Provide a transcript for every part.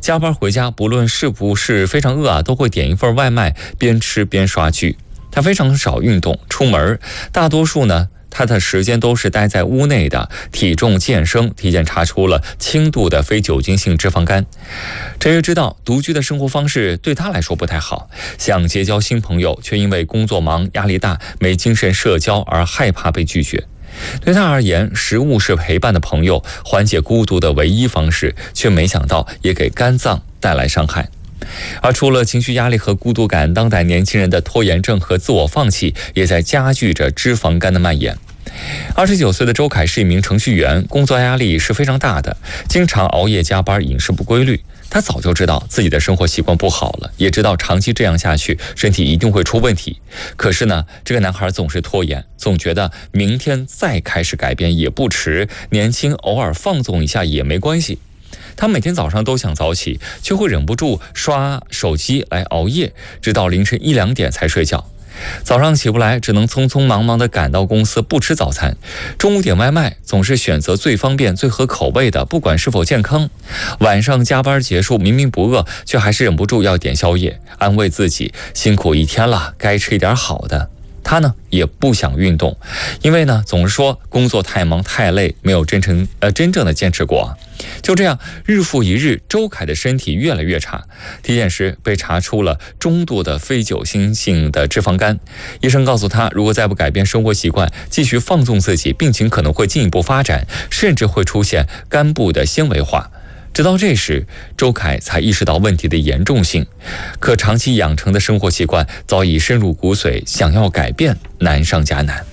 加班回家，不论是不是非常饿都会点一份外卖，边吃边刷剧。他非常少运动出门，大多数呢他的时间都是待在屋内的，体重健身，体检查出了轻度的非酒精性脂肪肝。陈月知道独居的生活方式对他来说不太好，想结交新朋友，却因为工作忙、压力大、没精神社交而害怕被拒绝。对他而言，食物是陪伴的朋友，缓解孤独的唯一方式，却没想到也给肝脏带来伤害。而除了情绪压力和孤独感，当代年轻人的拖延症和自我放弃也在加剧着脂肪肝的蔓延。29岁的周凯是一名程序员，工作压力是非常大的，经常熬夜加班，饮食不规律。他早就知道自己的生活习惯不好了，也知道长期这样下去身体一定会出问题。可是呢，这个男孩总是拖延，总觉得明天再开始改变也不迟，年轻偶尔放纵一下也没关系。他每天早上都想早起，却会忍不住刷手机来熬夜，直到凌晨1、2点才睡觉。早上起不来，只能匆匆忙忙地赶到公司，不吃早餐。中午点外卖，总是选择最方便、最合口味的，不管是否健康。晚上加班结束，明明不饿，却还是忍不住要点宵夜，安慰自己辛苦一天了，该吃一点好的。他呢也不想运动，因为呢总是说工作太忙太累，没有真正的坚持过。就这样日复一日，周凯的身体越来越差。体检时被查出了中度的非酒精性的脂肪肝。医生告诉他，如果再不改变生活习惯，继续放纵自己，病情可能会进一步发展，甚至会出现肝部的纤维化。直到这时，周凯才意识到问题的严重性，可长期养成的生活习惯早已深入骨髓，想要改变难上加难。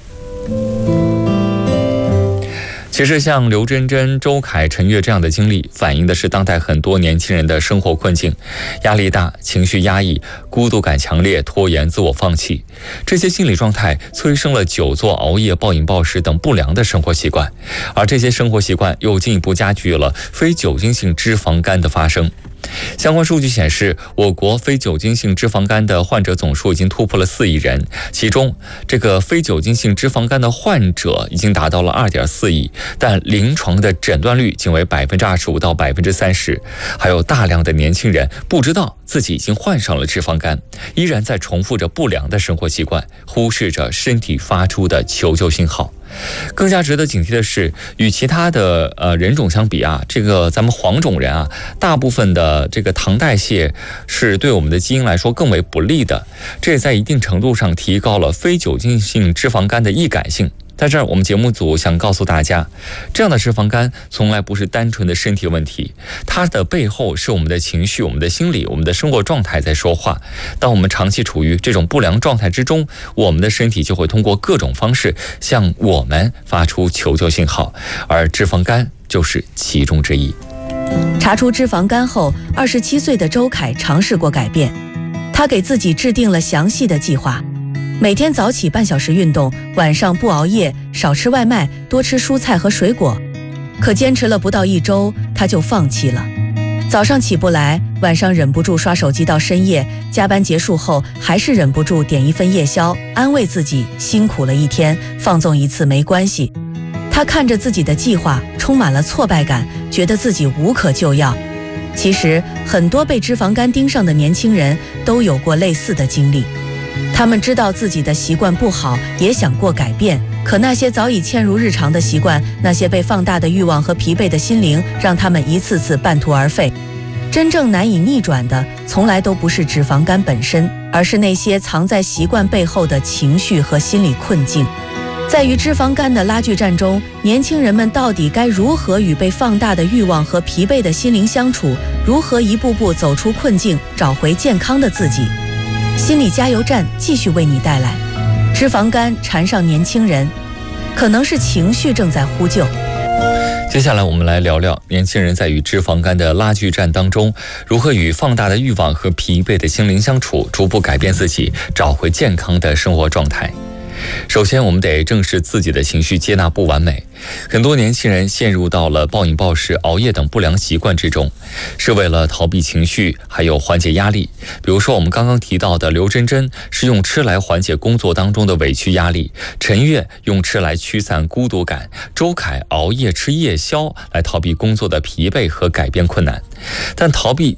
其实像刘真真、周凯、陈月这样的经历，反映的是当代很多年轻人的生活困境：压力大、情绪压抑、孤独感强烈、拖延、自我放弃。这些心理状态催生了久坐、熬夜、暴饮暴食等不良的生活习惯，而这些生活习惯又进一步加剧了非酒精性脂肪肝的发生。相关数据显示，我国非酒精性脂肪肝的患者总数已经突破了4亿人，其中这个非酒精性脂肪肝的患者已经达到了2.4亿，但临床的诊断率仅为25%到30%，还有大量的年轻人不知道自己已经患上了脂肪肝，依然在重复着不良的生活习惯，忽视着身体发出的求救信号。更加值得警惕的是，与其他的人种相比这个咱们黄种人大部分的这个糖代谢是对我们的基因来说更为不利的，这也在一定程度上提高了非酒精性脂肪肝的易感性。在这儿，我们节目组想告诉大家，这样的脂肪肝从来不是单纯的身体问题，它的背后是我们的情绪、我们的心理、我们的生活状态在说话。当我们长期处于这种不良状态之中，我们的身体就会通过各种方式向我们发出求救信号，而脂肪肝就是其中之一。 查出脂肪肝后，27岁的周凯尝试过改变，他给自己制定了详细的计划。每天早起半小时运动，晚上不熬夜，少吃外卖，多吃蔬菜和水果。可坚持了不到1周，他就放弃了。早上起不来，晚上忍不住刷手机到深夜，加班结束后还是忍不住点一份夜宵，安慰自己辛苦了一天，放纵一次没关系。他看着自己的计划，充满了挫败感，觉得自己无可救药。其实，很多被脂肪肝盯上的年轻人都有过类似的经历。他们知道自己的习惯不好，也想过改变，可那些早已嵌入日常的习惯，那些被放大的欲望和疲惫的心灵，让他们一次次半途而废。真正难以逆转的，从来都不是脂肪肝本身，而是那些藏在习惯背后的情绪和心理困境。在与脂肪肝的拉锯战中，年轻人们到底该如何与被放大的欲望和疲惫的心灵相处？如何一步步走出困境，找回健康的自己？心理加油站继续为你带来：脂肪肝缠上年轻人，可能是情绪正在呼救。 接下来我们来聊聊年轻人在与脂肪肝的拉锯战当中，如何与放大的欲望和疲惫的心灵相处，逐步改变自己，找回健康的生活状态。首先，我们得正视自己的情绪，接纳不完美。很多年轻人陷入到了暴饮暴食、熬夜等不良习惯之中，是为了逃避情绪，还有缓解压力。比如说我们刚刚提到的刘真真是用吃来缓解工作当中的委屈压力，陈月用吃来驱散孤独感，周凯熬夜吃夜宵来逃避工作的疲惫和改变困难。但逃避